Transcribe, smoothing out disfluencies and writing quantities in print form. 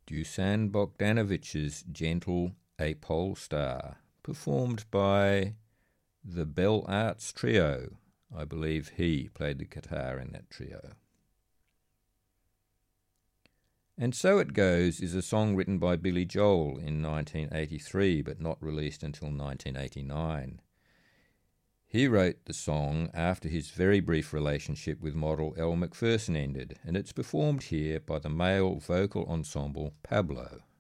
Dusan Bogdanovich's Gentle A Pole Star, performed by the Bell Arts Trio. I believe he played the guitar in that trio. And So It Goes is a song written by Billy Joel in 1983, but not released until 1989. He wrote the song after his very brief relationship with model Elle Macpherson ended, and it's performed here by the male vocal ensemble Pablo.